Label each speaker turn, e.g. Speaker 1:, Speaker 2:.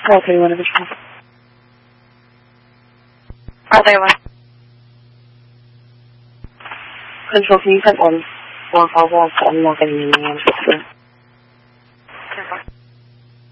Speaker 1: 31 additional. 31. Control, can you send on 151 to unlock any meaning on 6?